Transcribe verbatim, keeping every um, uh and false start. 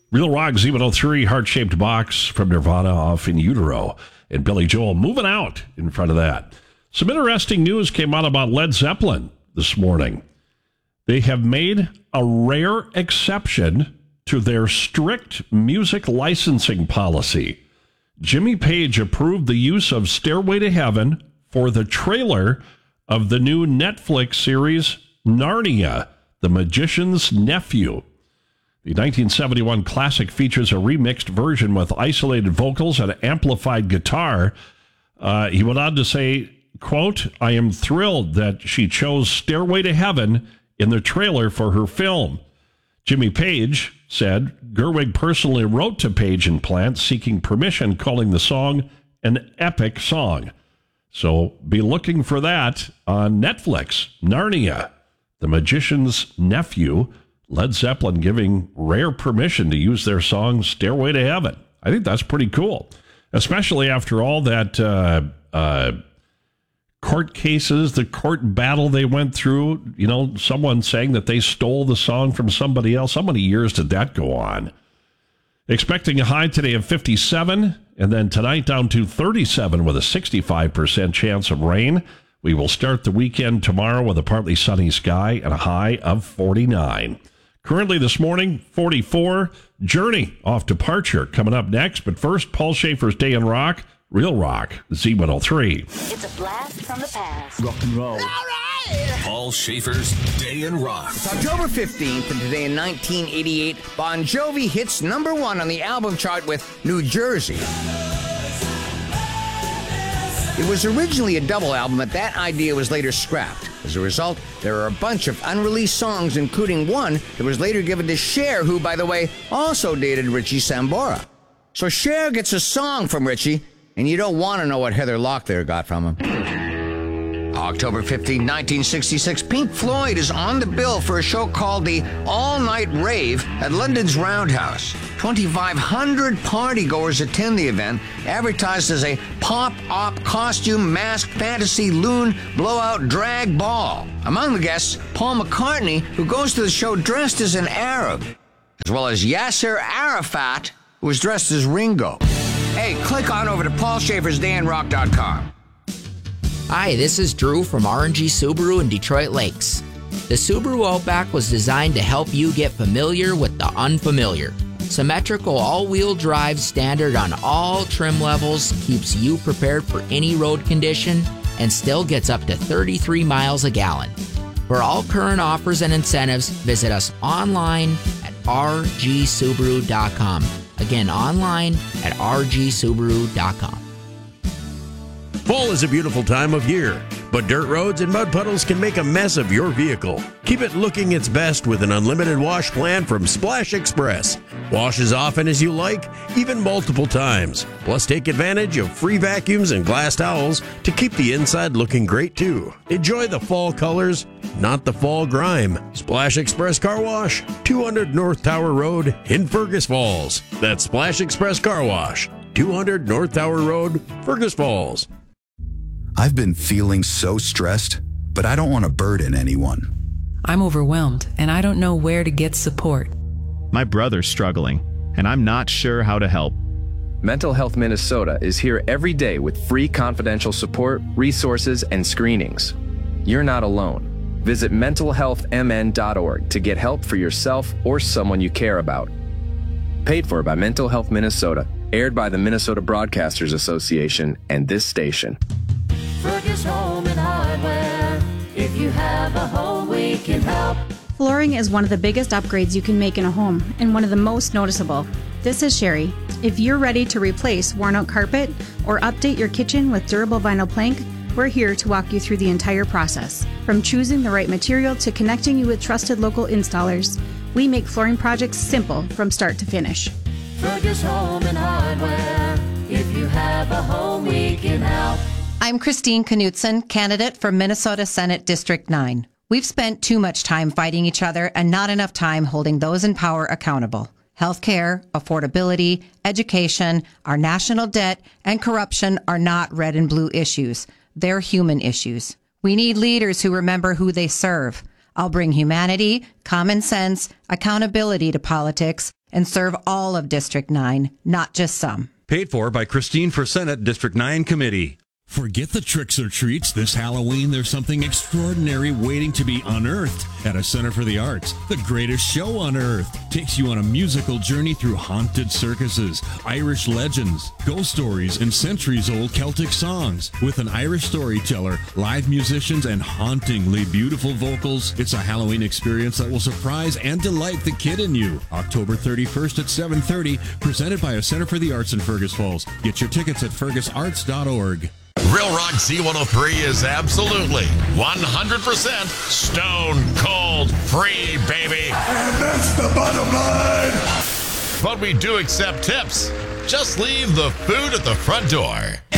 Real Rock, Z one oh three, Heart-Shaped Box from Nirvana off In Utero. And Billy Joel moving out in front of that. Some interesting news came out about Led Zeppelin this morning. They have made a rare exception to their strict music licensing policy. Jimmy Page approved the use of Stairway to Heaven for the trailer of the new Netflix series Narnia, The Magician's Nephew. The nineteen seventy-one classic features a remixed version with isolated vocals and amplified guitar. Uh, he went on to say, quote, I am thrilled that she chose Stairway to Heaven in the trailer for her film. Jimmy Page said Gerwig personally wrote to Page and Plant seeking permission, calling the song an epic song. So be looking for that on Netflix. Narnia, The Magician's Nephew. Led Zeppelin giving rare permission to use their song Stairway to Heaven. I think that's pretty cool, especially after all that uh, uh, court cases, the court battle they went through. You know, someone saying that they stole the song from somebody else. How many years did that go on? Expecting a high today of fifty-seven, and then tonight down to thirty-seven with a sixty-five percent chance of rain. We will start the weekend tomorrow with a partly sunny sky and a high of forty-nine. Currently this morning, forty-four. Journey off departure coming up next. But first, Paul Schaefer's Day in Rock, Real Rock, Z one oh three. It's a blast from the past. Rock and roll. All right. Paul Schaefer's Day in Rock. It's October fifteenth, and today in nineteen eighty-eight, Bon Jovi hits number one on the album chart with New Jersey. It was originally a double album, but that idea was later scrapped. As a result, there are a bunch of unreleased songs, including one that was later given to Cher, who, by the way, also dated Richie Sambora. So Cher gets a song from Richie, and you don't want to know what Heather Locklear got from him. October fifteenth, nineteen sixty-six, Pink Floyd is on the bill for a show called the All Night Rave at London's Roundhouse. twenty-five hundred partygoers attend the event, advertised as a pop-op costume, mask, fantasy, loon, blowout, drag ball. Among the guests, Paul McCartney, who goes to the show dressed as an Arab, as well as Yasser Arafat, who was dressed as Ringo. Hey, click on over to paul schafers day in rock dot com. Hi, this is Drew from R and G Subaru in Detroit Lakes. The Subaru Outback was designed to help you get familiar with the unfamiliar. Symmetrical all-wheel drive standard on all trim levels keeps you prepared for any road condition and still gets up to thirty-three miles a gallon. For all current offers and incentives, visit us online at r g subaru dot com. Again, online at r g subaru dot com. Fall is a beautiful time of year, but dirt roads and mud puddles can make a mess of your vehicle. Keep it looking its best with an unlimited wash plan from Splash Express. Wash as often as you like, even multiple times. Plus, take advantage of free vacuums and glass towels to keep the inside looking great too. Enjoy the fall colors, not the fall grime. Splash Express Car Wash, two hundred North Tower Road in Fergus Falls. That's Splash Express Car Wash, two hundred North Tower Road, Fergus Falls. I've been feeling so stressed, but I don't want to burden anyone. I'm overwhelmed, and I don't know where to get support. My brother's struggling, and I'm not sure how to help. Mental Health Minnesota is here every day with free confidential support, resources, and screenings. You're not alone. Visit mental health m n dot org to get help for yourself or someone you care about. Paid for by Mental Health Minnesota, aired by the Minnesota Broadcasters Association and this station. Fergus Home and Hardware. If you have a home, we can help. Flooring is one of the biggest upgrades you can make in a home and one of the most noticeable. This is Sherry. If you're ready to replace worn-out carpet or update your kitchen with durable vinyl plank, we're here to walk you through the entire process. From choosing the right material to connecting you with trusted local installers, we make flooring projects simple from start to finish. Fergus Home and Hardware. If you have a home, we can help. I'm Christine Knutson, candidate for Minnesota Senate District nine. We've spent too much time fighting each other and not enough time holding those in power accountable. Healthcare, affordability, education, our national debt, and corruption are not red and blue issues. They're human issues. We need leaders who remember who they serve. I'll bring humanity, common sense, accountability to politics, and serve all of District nine, not just some. Paid for by Christine for Senate District nine Committee. Forget the tricks or treats. This Halloween, there's something extraordinary waiting to be unearthed at a Center for the Arts. The greatest show on earth takes you on a musical journey through haunted circuses, Irish legends, ghost stories, and centuries-old Celtic songs. With an Irish storyteller, live musicians, and hauntingly beautiful vocals, it's a Halloween experience that will surprise and delight the kid in you. October thirty-first at seven thirty, presented by a Center for the Arts in Fergus Falls. Get your tickets at fergus arts dot org. Real Rock Z one oh three is absolutely one hundred percent stone cold free, baby. And that's the bottom line. But we do accept tips. Just leave the food at the front door.